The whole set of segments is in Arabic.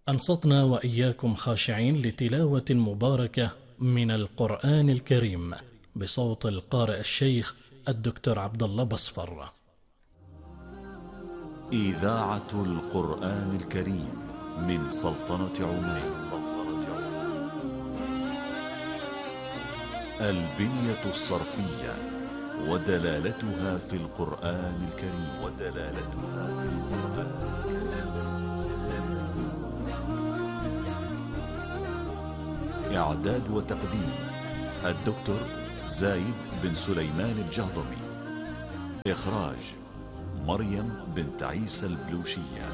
أنصتنا وإياكم خاشعين لتلاوة مباركة من القرآن الكريم بصوت القارئ الشيخ الدكتور عبد الله بصفر. إذاعة القرآن الكريم من سلطنة عمان. البنية الصرفية ودلالتها في القرآن الكريم. إعداد وتقديم الدكتور زايد بن سليمان الجهضمي. إخراج مريم بنت عيسى البلوشية.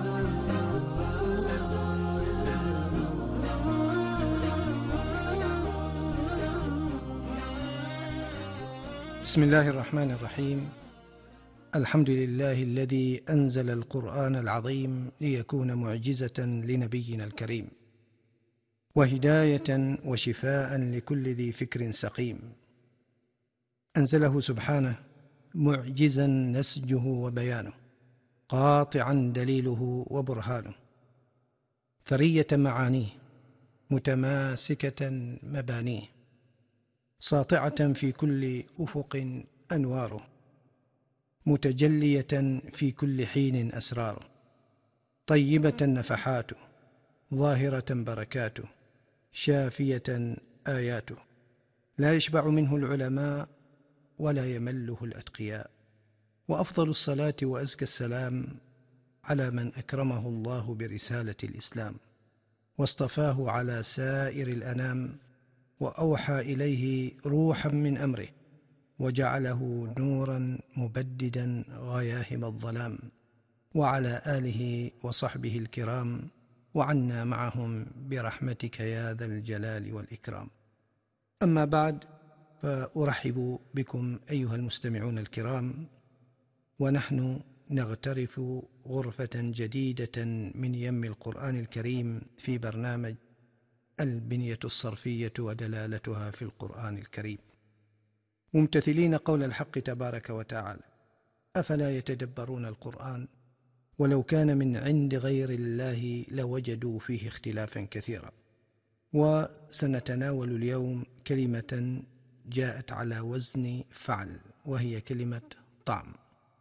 بسم الله الرحمن الرحيم. الحمد لله الذي أنزل القرآن العظيم ليكون معجزة لنبينا الكريم، وهداية وشفاء لكل ذي فكر سقيم. أنزله سبحانه معجزا نسجه وبيانه، قاطعا دليله وبرهانه، ثرية معانيه، متماسكة مبانيه، ساطعة في كل أفق أنواره، متجلية في كل حين أسراره، طيبة نفحاته، ظاهرة بركاته، شافية آياته، لا يشبع منه العلماء ولا يمله الأتقياء. وأفضل الصلاة وأزكى السلام على من أكرمه الله برسالة الإسلام، واصطفاه على سائر الأنام، وأوحى إليه روحا من أمره، وجعله نورا مبددا غياهب الظلام، وعلى آله وصحبه الكرام، وعنا معهم برحمتك يا ذا الجلال والإكرام. أما بعد، فأرحب بكم أيها المستمعون الكرام، ونحن نغترف غرفة جديدة من يم القرآن الكريم في برنامج البنية الصرفية ودلالتها في القرآن الكريم، ممتثلين قول الحق تبارك وتعالى: أفلا يتدبرون القرآن ولو كان من عند غير الله لوجدوا فيه اختلافا كثيرا. وسنتناول اليوم كلمة جاءت على وزن فعل، وهي كلمة طعم،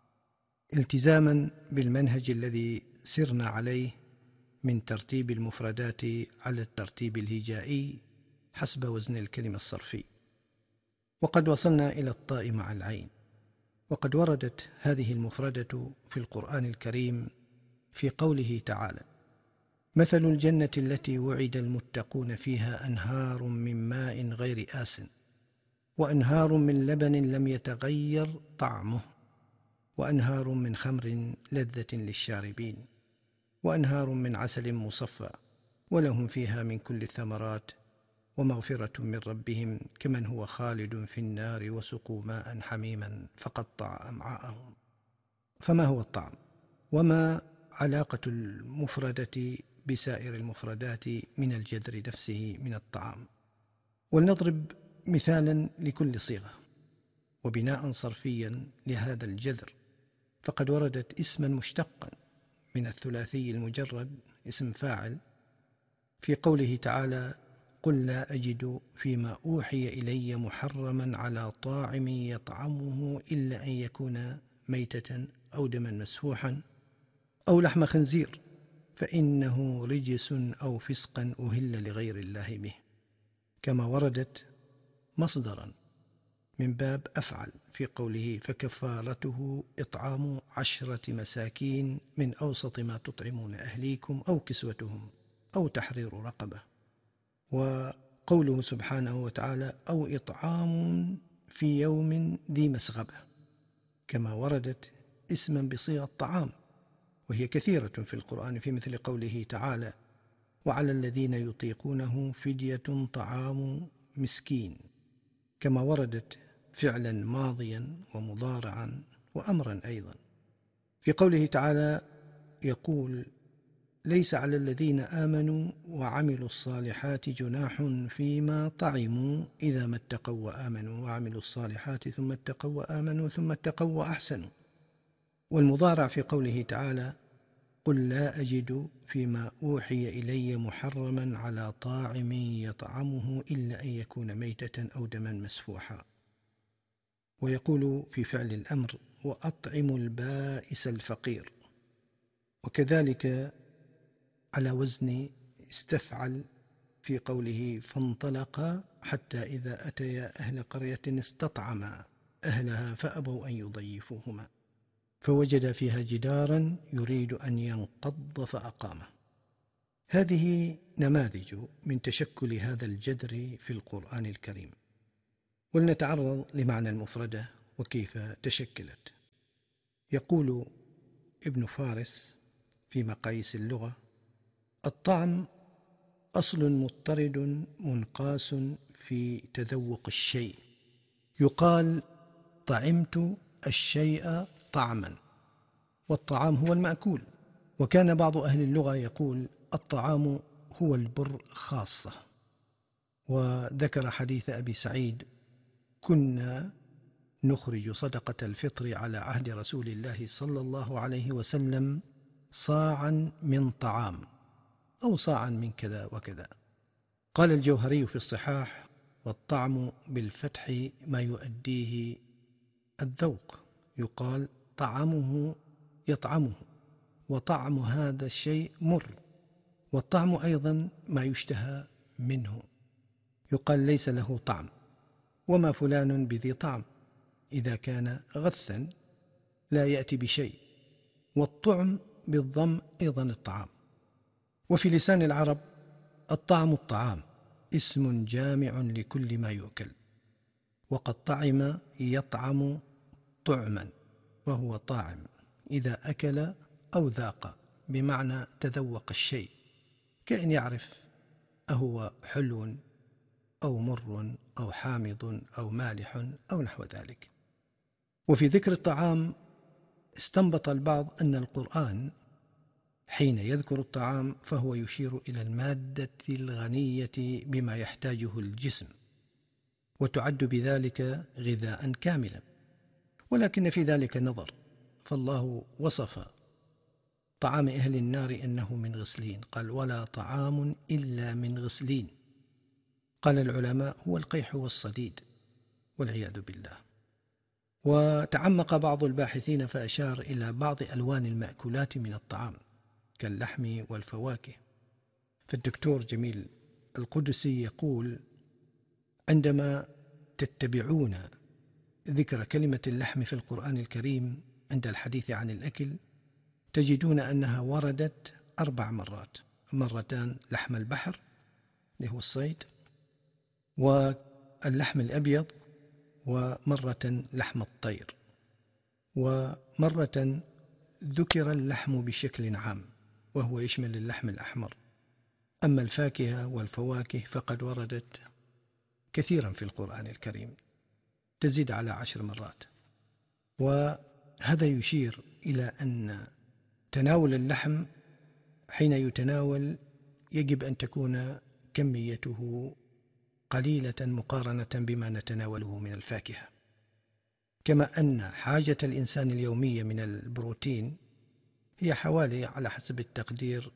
التزاما بالمنهج الذي سرنا عليه من ترتيب المفردات على الترتيب الهجائي حسب وزن الكلمة الصرفي. وقد وصلنا إلى الطاء مع العين، وقد وردت هذه المفردة في القرآن الكريم في قوله تعالى: مثل الجنة التي وعد المتقون فيها أنهار من ماء غير آسن، وأنهار من لبن لم يتغير طعمه، وأنهار من خمر لذة للشاربين، وأنهار من عسل مصفى، ولهم فيها من كل الثمرات، ومغفرة من ربهم كمن هو خالد في النار، وسقوا ماء حميما فقطع أمعاءهم. فما هو الطعم؟ وما علاقة المفردة بسائر المفردات من الجذر نفسه من الطعام؟ ولنضرب مثالا لكل صيغة وبناء صرفيا لهذا الجذر، فقد وردت اسما مشتقا من الثلاثي المجرد اسم فاعل في قوله تعالى: قل لا أجد فيما أوحي إلي محرما على طاعم يطعمه إلا أن يكون ميتة أو دما مسفوحا أو لحم خنزير فإنه رجس أو فسقا أهل لغير الله به، كما وردت مصدرا من باب أفعل في قوله: فكفارته إطعام 10 مساكين من أوسط ما تطعمون أهليكم أو كسوتهم أو تحرير رقبة. وقوله سبحانه وتعالى: أو إطعام في يوم ذي مسغبة، كما وردت اسما بصيغة طعام، وهي كثيرة في القرآن، في مثل قوله تعالى: وعلى الذين يطيقونه فدية طعام مسكين، كما وردت فعلا ماضيا ومضارعا وأمرا أيضا. في قوله تعالى يقول: ليس على الذين آمنوا وعملوا الصالحات جناح فيما طعموا إذا ما اتقوا وآمنوا وعملوا الصالحات ثم اتقوا وآمنوا ثم اتقوا وأحسنوا. والمضارع في قوله تعالى: قل لا أجد فيما أوحي إلي محرما على طاعم يطعمه إلا أن يكون ميتة أو دما مسفوحا. ويقول في فعل الأمر وأطعم البائس الفقير. وكذلك على وزن استفعل في قوله فانطلقا حتى إذا أتيا أهل قرية استطعما أهلها فأبوا أن يضيفوهما فوجد فيها جدارا يريد أن ينقض فأقامه. هذه نماذج من تشكل هذا الجذر في القرآن الكريم. ولنتعرض لمعنى المفردة وكيف تشكلت. يقول ابن فارس في مقاييس اللغة: الطعم أصل مضطرد منقاس في تذوق الشيء، يقال طعمت الشيء طعما، والطعام هو المأكول. وكان بعض أهل اللغة يقول الطعام هو البر خاصة. وذكر حديث أبي سعيد: كنا نخرج صدقة الفطر على عهد رسول الله صلى الله عليه وسلم صاعا من طعام أو صاعا من كذا وكذا. قال الجوهري في الصحاح: والطعم بالفتح ما يؤديه الذوق، يقال طعمه يطعمه، وطعم هذا الشيء مر. والطعم أيضا ما يشتهى منه، يقال ليس له طعم. وما فلان بذي طعم إذا كان غثا لا يأتي بشيء. والطعم بالضم أيضا الطعام. وفي لسان العرب الطعم الطعام اسم جامع لكل ما يؤكل. وقد طعم يطعم طعما، وهو طاعم إذا أكل أو ذاق، بمعنى تذوق الشيء، كأن يعرف أهو حلو أو مر أو حامض أو مالح أو نحو ذلك. وفي ذكر الطعام استنبط البعض أن القرآن حين يذكر الطعام فهو يشير إلى المادة الغنية بما يحتاجه الجسم، وتعد بذلك غذاء كاملا. ولكن في ذلك نظر، فالله وصف طعام أهل النار أنه من غسلين، قال ولا طعام إلا من غسلين. قال العلماء هو القيح والصديد والعياذ بالله. وتعمق بعض الباحثين فأشار إلى بعض ألوان المأكولات من الطعام كاللحم والفواكه. فالدكتور جميل القدسي يقول: عندما تتبعون ذكر كلمة اللحم في القرآن الكريم عند الحديث عن الأكل تجدون أنها وردت 4 مرات، مرتان لحم البحر اللي هو الصيد، واللحم الأبيض، ومرة لحم الطير، ومرة ذكر اللحم بشكل عام وهو يشمل اللحم الأحمر. أما الفاكهة والفواكه فقد وردت كثيرا في القرآن الكريم، تزيد على 10 مرات. وهذا يشير إلى أن تناول اللحم حين يتناول يجب أن تكون كميته قليلة مقارنة بما نتناوله من الفاكهة. كما أن حاجة الإنسان اليومية من البروتين هي حوالي على حسب التقدير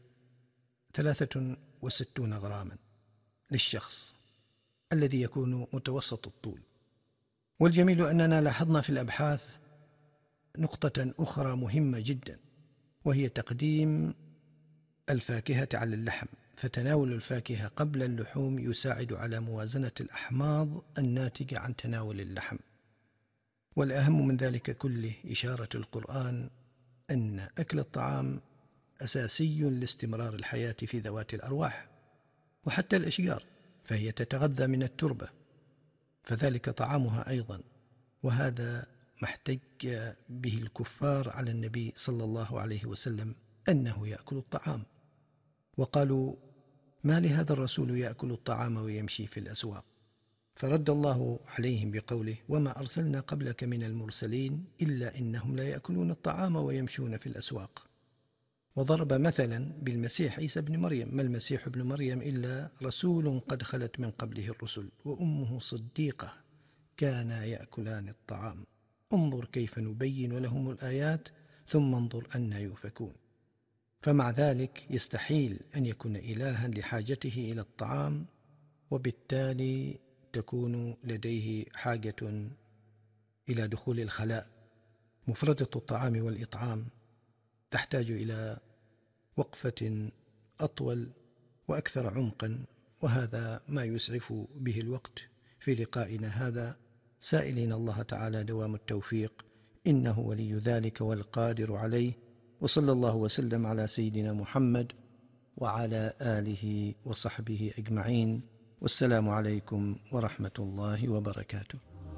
63 غراما للشخص الذي يكون متوسط الطول. والجميل أننا لاحظنا في الأبحاث نقطة أخرى مهمة جدا، وهي تقديم الفاكهة على اللحم. فتناول الفاكهة قبل اللحوم يساعد على موازنة الأحماض الناتجة عن تناول اللحم. والأهم من ذلك كله إشارة القرآن أن أكل الطعام أساسي لاستمرار الحياة في ذوات الأرواح، وحتى الأشجار فهي تتغذى من التربة، فذلك طعامها أيضا. وهذا ما احتج به الكفار على النبي صلى الله عليه وسلم أنه يأكل الطعام، وقالوا ما لهذا الرسول يأكل الطعام ويمشي في الأسواق؟ فرد الله عليهم بقوله وما أرسلنا قبلك من المرسلين إلا إنهم لا يأكلون الطعام ويمشون في الأسواق. وضرب مثلا بالمسيح عيسى بن مريم: ما المسيح ابن مريم إلا رسول قد خلت من قبله الرسل وأمه صديقة كانا يأكلان الطعام انظر كيف نبين لهم الآيات ثم انظر أنى يؤفكون. فمع ذلك يستحيل أن يكون إلها لحاجته إلى الطعام، وبالتالي تكون لديه حاجة إلى دخول الخلاء. مفردة الطعام والإطعام تحتاج إلى وقفة أطول وأكثر عمقا، وهذا ما يسعف به الوقت في لقائنا هذا، سائلين الله تعالى دوام التوفيق، إنه ولي ذلك والقادر عليه. وصلى الله وسلم على سيدنا محمد وعلى آله وصحبه أجمعين، والسلام عليكم ورحمة الله وبركاته.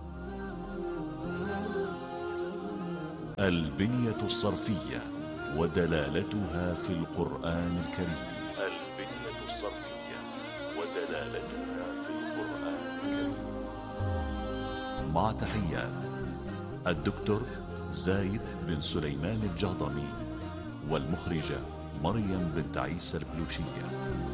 البنية الصرفية ودلالتها في القرآن الكريم. البنية الصرفية ودلالتها في القرآن الكريم. مع تحيات الدكتور زايد بن سليمان الجهضمي، والمخرجة مريم بنت عيسى البلوشية.